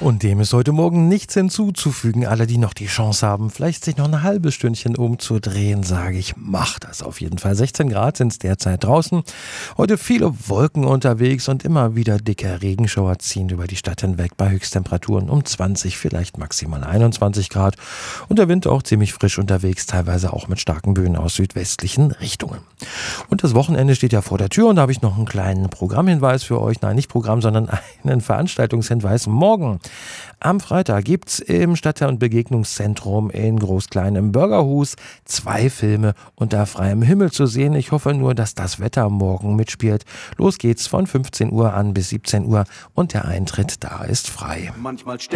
Und dem ist heute Morgen nichts hinzuzufügen. Alle, die noch die Chance haben, vielleicht sich noch ein halbes Stündchen umzudrehen, sage ich, macht das auf jeden Fall. 16 Grad sind es derzeit draußen. Heute viele Wolken unterwegs und immer wieder dicke Regenschauer ziehen über die Stadt hinweg bei Höchsttemperaturen um 20, vielleicht maximal 21 Grad. Und der Wind auch ziemlich frisch unterwegs, teilweise auch mit starken Böen aus südwestlichen Richtungen. Und das Wochenende steht ja vor der Tür und da habe ich noch einen kleinen Programmhinweis für euch. Nein, nicht Programm, sondern einen Veranstaltungshinweis. Morgen am Freitag gibt es im Stadtteil- und Begegnungszentrum in Großklein im Bürgerhus 2 Filme unter freiem Himmel zu sehen. Ich hoffe nur, dass das Wetter morgen mitspielt. Los geht's von 15 Uhr an bis 17 Uhr und der Eintritt da ist frei. Manchmal